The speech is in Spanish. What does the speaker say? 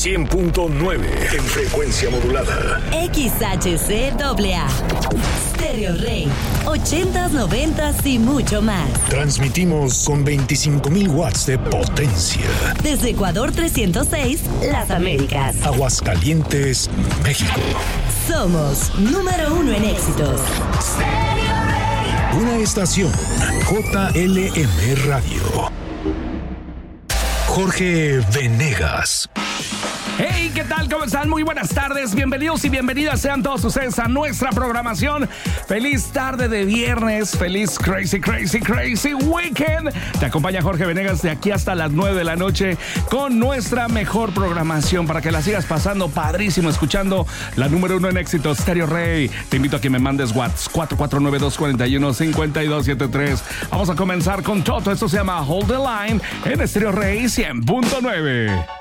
100.9 en frecuencia modulada. XHCAA. Stereo Rey. 80s, 90s y mucho más. Transmitimos con 25,000 watts de potencia. Desde Ecuador 306, Las Américas. Aguascalientes, México. Somos número 1 en éxitos. Stereo Rey. Una estación JLM Radio. Jorge Venegas. Hey, ¿qué tal? ¿Cómo están? Muy buenas tardes. Bienvenidos y bienvenidas sean todos ustedes a nuestra programación. Feliz tarde de viernes. Feliz crazy weekend. Te acompaña Jorge Venegas de aquí hasta las 9 de la noche con nuestra mejor programación para que la sigas pasando padrísimo, escuchando la número 1 en éxitos, Stereo Rey. Te invito a que me mandes WhatsApp 449-241-5273. Vamos a comenzar con todo. Esto se llama Hold the Line en Stereo Rey 100.9.